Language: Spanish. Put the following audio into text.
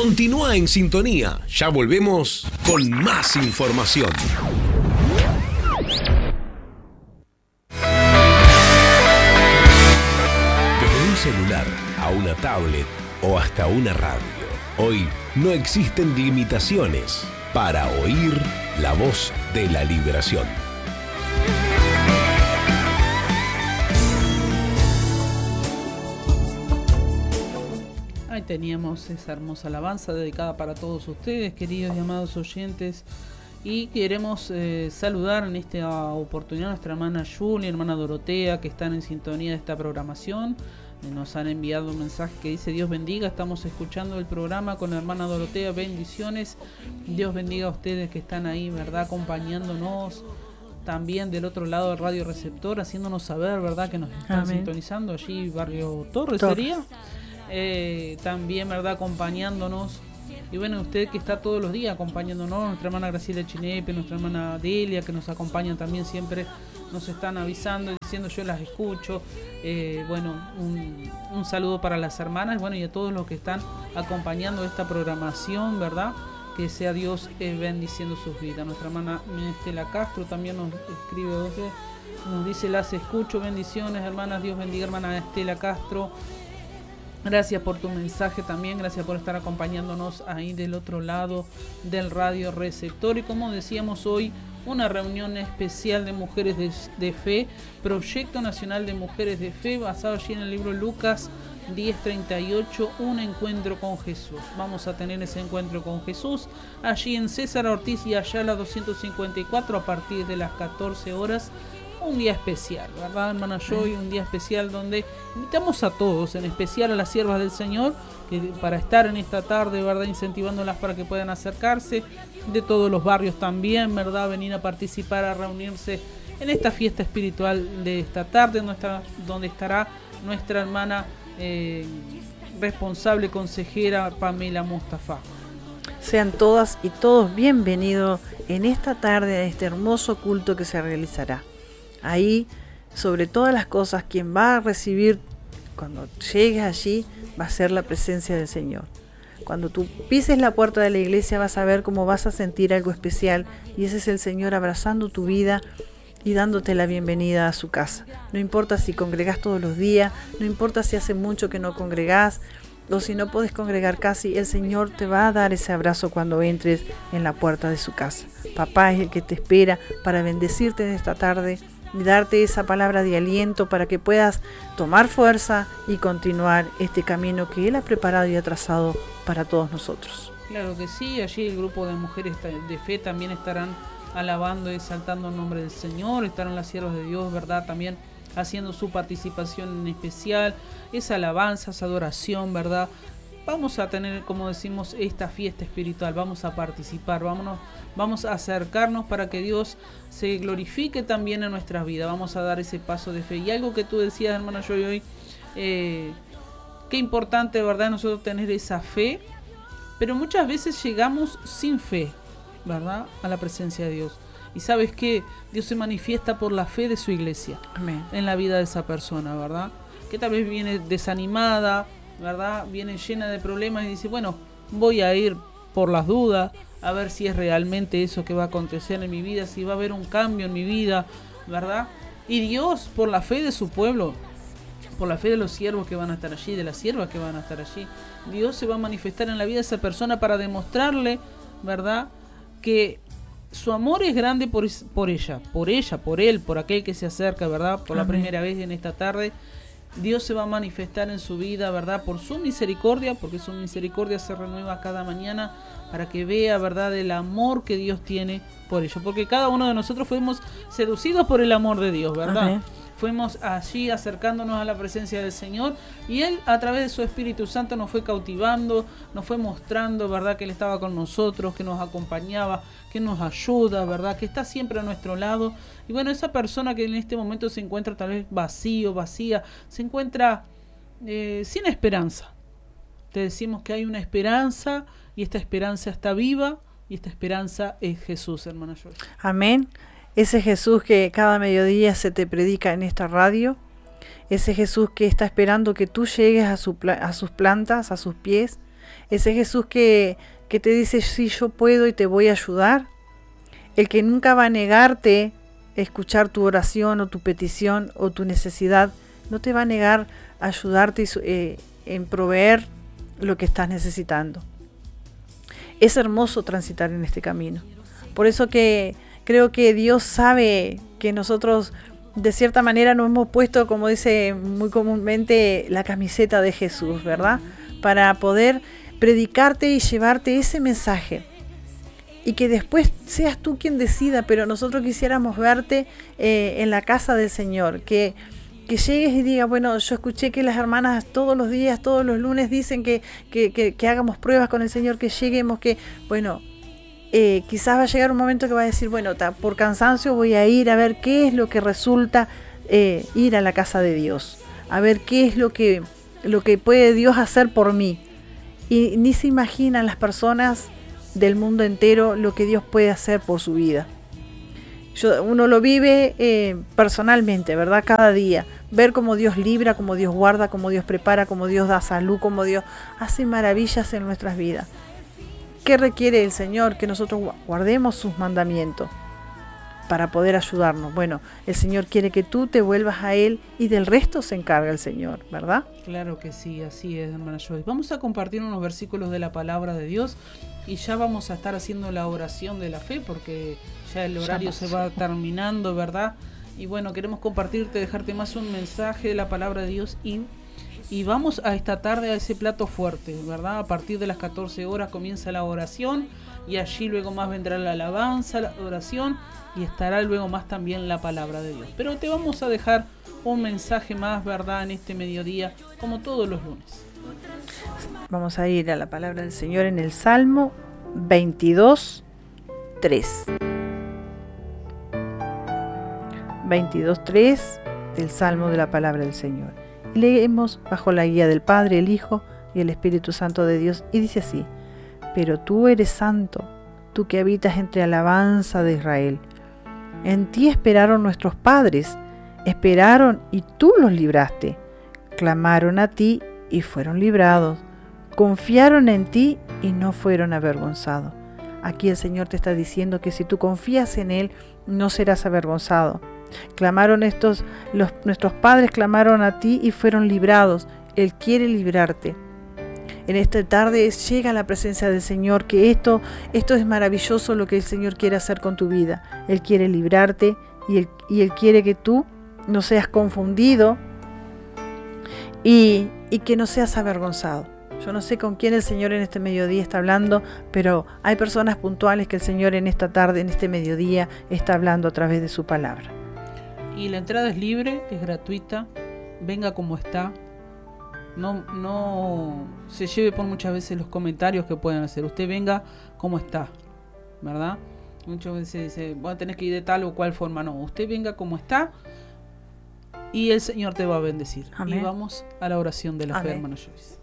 Continúa en sintonía. Ya volvemos con más información. Desde un celular a una tablet o hasta una radio, hoy no existen limitaciones para oír la voz de la liberación. Ahí teníamos esa hermosa alabanza dedicada para todos ustedes, queridos y amados oyentes. Y queremos saludar en esta oportunidad a nuestra hermana Julia, hermana Dorotea, que están en sintonía de esta programación. Nos han enviado un mensaje que dice: Dios bendiga, estamos escuchando el programa con la hermana Dorotea, bendiciones. Dios bendiga a ustedes que están ahí, ¿verdad?, acompañándonos. También del otro lado del radio receptor, haciéndonos saber, ¿verdad?, que nos están sintonizando allí, Barrio Torres. ¿Sería? También, ¿verdad?, acompañándonos. Y bueno, usted que está todos los días acompañándonos, nuestra hermana Graciela Chinepe, nuestra hermana Delia, que nos acompañan también siempre, nos están avisando, diciendo yo las escucho. Bueno, un saludo para las hermanas, bueno, y a todos los que están acompañando esta programación, ¿verdad? Que sea Dios bendiciendo sus vidas. Nuestra hermana Estela Castro también nos escribe, nos dice: las escucho, bendiciones, hermanas, Dios bendiga, hermana Estela Castro. Gracias por tu mensaje también, gracias por estar acompañándonos ahí del otro lado del radio receptor. Y como decíamos hoy, una reunión especial de mujeres de fe, Proyecto Nacional de Mujeres de Fe, basado allí en el libro Lucas 10:38, un encuentro con Jesús. Vamos a tener ese encuentro con Jesús allí en César Ortiz y Ayala 254 a partir de las 14 horas. Un día especial, ¿verdad, hermana Joy? Un día especial donde invitamos a todos, en especial a las siervas del Señor, para estar en esta tarde, ¿verdad?, incentivándolas para que puedan acercarse, de todos los barrios también, ¿verdad?, venir a participar, a reunirse en esta fiesta espiritual de esta tarde, donde estará nuestra hermana responsable consejera Pamela Mostafa. Sean todas y todos bienvenidos en esta tarde a este hermoso culto que se realizará. Ahí, sobre todas las cosas, quien va a recibir cuando llegues allí va a ser la presencia del Señor. Cuando tú pises la puerta de la iglesia vas a ver cómo vas a sentir algo especial, y ese es el Señor abrazando tu vida y dándote la bienvenida a su casa. No importa si congregás todos los días, no importa si hace mucho que no congregás o si no podés congregar casi, el Señor te va a dar ese abrazo cuando entres en la puerta de su casa. Papá es el que te espera para bendecirte en esta tarde y darte esa palabra de aliento para que puedas tomar fuerza y continuar este camino que Él ha preparado y ha trazado para todos nosotros. Claro que sí, allí el grupo de mujeres de fe también estarán alabando y exaltando el nombre del Señor, estarán las siervas de Dios, ¿verdad?, también haciendo su participación en especial, esa alabanza, esa adoración, ¿verdad? Vamos a tener, como decimos, esta fiesta espiritual, vamos a participar, vamos a acercarnos para que Dios se glorifique también en nuestras vidas, vamos a dar ese paso de fe. Y algo que tú decías, hermana Joy, hoy, qué importante, ¿verdad?, nosotros tener esa fe, pero muchas veces llegamos sin fe, ¿verdad?, a la presencia de Dios. Y sabes que Dios se manifiesta por la fe de su iglesia. Amén. En la vida de esa persona, ¿verdad? Que tal vez viene desanimada, ¿verdad?, viene llena de problemas y dice: bueno, voy a ir por las dudas, a ver si es realmente eso que va a acontecer en mi vida, si va a haber un cambio en mi vida, ¿verdad? Y Dios, por la fe de su pueblo, por la fe de los siervos que van a estar allí, de las siervas que van a estar allí, Dios se va a manifestar en la vida de esa persona para demostrarle, ¿verdad?, que su amor es grande por ella, por él, por aquel que se acerca, ¿verdad?, por la primera vez en esta tarde. Dios se va a manifestar en su vida, ¿verdad?, por su misericordia, porque su misericordia se renueva cada mañana, para que vea, ¿verdad?, el amor que Dios tiene por ellos, porque cada uno de nosotros fuimos seducidos por el amor de Dios, ¿verdad? Amén. Fuimos allí acercándonos a la presencia del Señor, y Él a través de su Espíritu Santo nos fue cautivando, nos fue mostrando, ¿verdad?, que Él estaba con nosotros, que nos acompañaba, que nos ayuda, ¿verdad?, que está siempre a nuestro lado. Y bueno, esa persona que en este momento se encuentra tal vez vacía, se encuentra sin esperanza. Te decimos que hay una esperanza, y esta esperanza está viva, y esta esperanza es Jesús, hermana Joy. Amén. Ese Jesús que cada mediodía se te predica en esta radio, ese Jesús que está esperando que tú llegues a sus plantas, a sus pies, Ese Jesús que te dice, sí, yo puedo y te voy a ayudar. El que nunca va a negarte escuchar tu oración o tu petición o tu necesidad, no te va a negar a ayudarte en proveer lo que estás necesitando. Es hermoso transitar en este camino. Por eso que creo que Dios sabe que nosotros de cierta manera nos hemos puesto, como dice muy comúnmente, la camiseta de Jesús, ¿verdad? Para poder predicarte y llevarte ese mensaje. Y que después seas tú quien decida, pero nosotros quisiéramos verte en la casa del Señor, que llegues y digas, bueno, yo escuché que las hermanas todos los días, todos los lunes dicen que hagamos pruebas con el Señor, que lleguemos, que, bueno, quizás va a llegar un momento que va a decir, bueno, por cansancio voy a ir a ver qué es lo que resulta ir a la casa de Dios, a ver qué es lo que puede Dios hacer por mí. Y ni se imaginan las personas del mundo entero lo que Dios puede hacer por su vida. Uno lo vive personalmente, ¿verdad? Cada día. Ver cómo Dios libra, cómo Dios guarda, cómo Dios prepara, cómo Dios da salud, cómo Dios hace maravillas en nuestras vidas. ¿Qué requiere el Señor? Que nosotros guardemos sus mandamientos para poder ayudarnos. Bueno, el Señor quiere que tú te vuelvas a Él y del resto se encarga el Señor, ¿verdad? Claro que sí, así es, hermana Joyce. Vamos a compartir unos versículos de la palabra de Dios y ya vamos a estar haciendo la oración de la fe porque ya el horario se va terminando, ¿verdad? Y bueno, queremos compartirte, dejarte más un mensaje de la palabra de Dios y vamos a esta tarde a ese plato fuerte, ¿verdad? A partir de las 14 horas comienza la oración y allí luego más vendrá la alabanza, la oración y estará luego más también la palabra de Dios. Pero te vamos a dejar un mensaje más, ¿verdad? En este mediodía, como todos los lunes. Vamos a ir a la palabra del Señor en el Salmo 22, 3. 22, 3 del Salmo de la palabra del Señor. Y leemos bajo la guía del Padre, el Hijo y el Espíritu Santo de Dios. Y dice así: pero tú eres santo, tú que habitas entre alabanza de Israel. En ti esperaron nuestros padres, esperaron y tú los libraste. Clamaron a ti y fueron librados. Confiaron en ti y no fueron avergonzados. Aquí el Señor te está diciendo que si tú confías en Él, no serás avergonzado. Nuestros padres clamaron a ti y fueron librados. Él quiere librarte. En esta tarde llega a la presencia del Señor, que esto es maravilloso lo que el Señor quiere hacer con tu vida. Él quiere librarte y Él quiere que tú no seas confundido y que no seas avergonzado. Yo no sé con quién el Señor en este mediodía está hablando, pero hay personas puntuales que el Señor en esta tarde, en este mediodía, está hablando a través de su palabra. Y la entrada es libre, es gratuita, venga como está. No se lleve por muchas veces los comentarios que pueden hacer. Usted venga como está, ¿verdad? Muchas veces dice, bueno, tenés que ir de tal o cual forma. No, usted venga como está y el Señor te va a bendecir. Amén. Y vamos a la oración de la fe, hermano Joyce.